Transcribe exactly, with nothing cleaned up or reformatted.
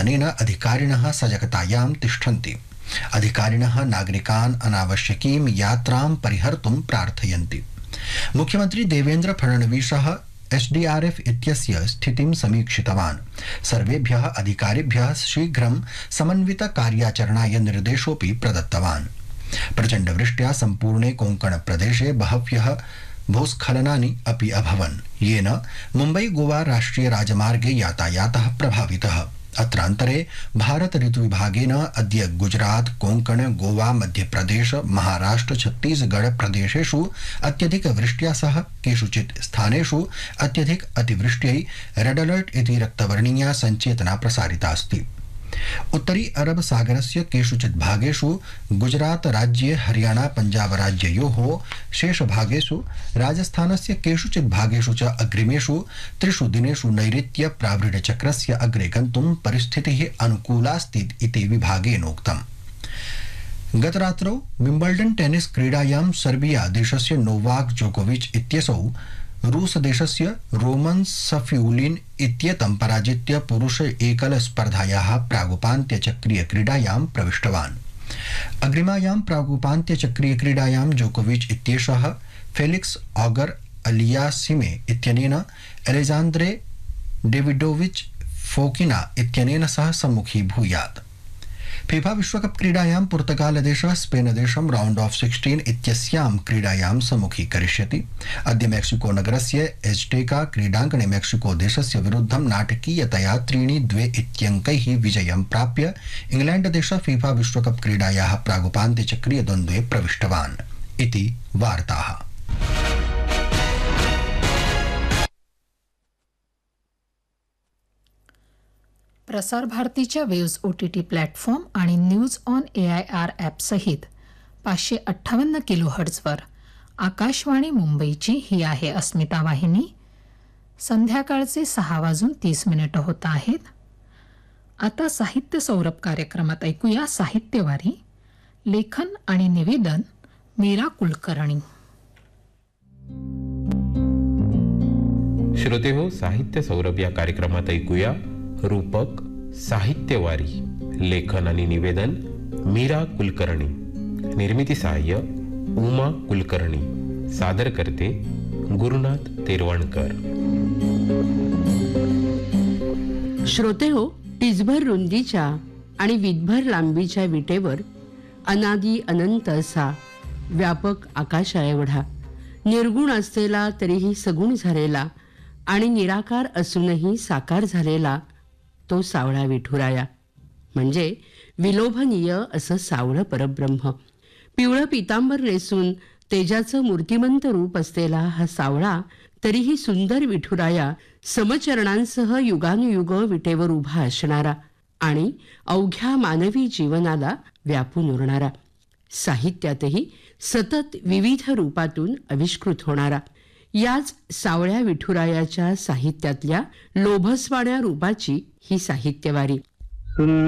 इत्यनेन अधिकारिणः सजगतायां तिष्ठन्ति। अधिकारिणः नागरिकान् अनावश्यकीं यात्रां परिहर्तुं प्रार्थयन्ति। मुख्यमंत्री देवेन्द्र फडणवीसः एसडीआरएफ इत्यस्य स्थितिं समीक्षितवान्। सर्वेभ्यः अधिकारिभ्यः शीघ्रं समन्वित कार्याचरणाय निर्देशोऽपि प्रदत्तवान्। प्रचण्डवृष्ट्या सम्पूर्णे कोङ्कण प्रदेशे बहव्यः भूस्खलनानि अपि अभवन्, येन मुम्बई गोवा राष्ट्रिय राजमार्गे यातायातः प्रभावितः। अत्रान्तरे भारत ऋतुविभागेन अद्य गुजरात, कोङ्कण, गोवा, मध्यप्रदेश, महाराष्ट्र, छत्तीसगढ़ प्रदेशेषु अत्यधिक वृष्ट्या सह केषुचित् स्थानेषु अत्यधिक अतिवृष्ट्यै रेड अलर्ट इति रक्तवर्णीया सञ्चेतना प्रसारिता अस्ति। उत्तरी अरब सागरस्य केषुचित् भागेषु गुजरात राज्ये, हरियाणा पंजाब राज्ययोः शेषभागेषु, राजस्थानस्य केषुचित् भागेषु च अग्रिमेषु त्रिषु दिनेषु नैऋत्य प्रावृढचक्रस्य अग्रे गन्तुं परिस्थितिः अनुकूलास्ति इति विभागेनोक्तम्। गतरात्रौ विम्बल्डन् टेनिस क्रीडायां सर्बिया देशस्य नोवाक जोकोविच इत्यसौ रूस देशस्य रोमन सफिउलिन इत्येतं पराजित्य पुरुष एकल स्पर्धायाः प्रागुपान्त्यचक्रीय क्रीडायां प्रविष्टवान्। अग्रिमायां प्रागुपान्त्यचक्रीय क्रीडायां जोकोविच इत्येषः फेलिक्स ऑगर अलियासिमे इत्यनेन एलेजान्द्रे डेविडोविच फोकिना इत्यनेन सह सम्मुखीभूयात्। फीफा विश्वकप क्रीडायां पुर्तगाल देशः स्पेन देशं राउंड ऑफ सिक्सटीन इत्यस्यां क्रीडायां सम्मुखीकरिष्यति। अद्य मेक्सिको नगरस्य एज्टेका क्रीडाङ्गणे मेक्सिको देशस्य विरुद्धं नाटकीयतया त्रीणि द्वे इत्यङ्कैः विजयं प्राप्य इंग्लैंड देशः फीफा विश्वकप क्रीडायाः प्रागुपान्त्यचक्रीय द्वन्द्वे प्रविष्टवान् इति वार्ताः। प्रसार भारतीच्या waves O T T platform आणि news on A I R ॲपसहित पाचशे अठ्ठावन्न किलो हर्ट्झवर आकाशवाणी मुंबईची ही आहे अस्मिता वाहिनी। संध्याकाळचे सहा वाजून तीस मिनिटं होत आहेत। आता साहित्य सौरभ कार्यक्रमात ऐकूया साहित्यवारी, लेखन आणि निवेदन मीरा कुलकर्णी। श्रोतेहो, साहित्य सौरभ या कार्यक्रमात ऐकूया रूपक साहित्यवारी, लेखन आणि निवेदन मीरा कुलकर्णी, निर्मिती सहाय्य उमा कुलकर्णी, सादर करते गुरुनाथ तेरवणकर। श्रोतेहो, टिचभर रुंदीच्या आणि विटभर लांबीच्या विटेवर अनादी अनंत असा व्यापक आकाशा एवढा निर्गुण असलेला तरीही सगुण झालेला आणि निराकार असूनही साकार झालेला तो सावळा विठुराया, म्हणजे विलोभनीय असं सावळं परब्रह्म। पिवळं पितांबर नेसून तेजाचं मूर्तिमंत रूप असलेला हा सावळा तरीही सुंदर विठुराया समचरणांसह युगानुयुग विटेवर उभा असणारा आणि अवघ्या मानवी जीवनाला व्यापून उरणारा, साहित्यातही सतत विविध रूपातून आविष्कृत होणारा, याच सावळ्या विठुरायाच्या साहित्यातल्या लोभसवाण्या रूपाची ही साहित्यवारी।